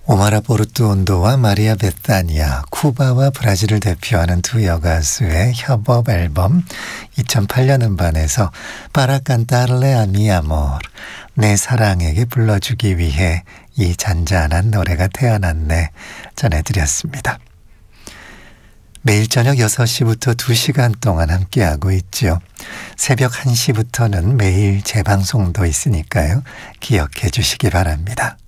오마라 포르투온도와 마리아 베타니아, 쿠바와 브라질을 대표하는 두 여가수의 협업 앨범 2008년 음반에서 Para cantarle a mi amor, 내 사랑에게 불러주기 위해 이 잔잔한 노래가 태어났네 전해드렸습니다. 매일 저녁 6시부터 2시간 동안 함께하고 있죠. 새벽 1시부터는 매일 재방송도 있으니까요. 기억해 주시기 바랍니다.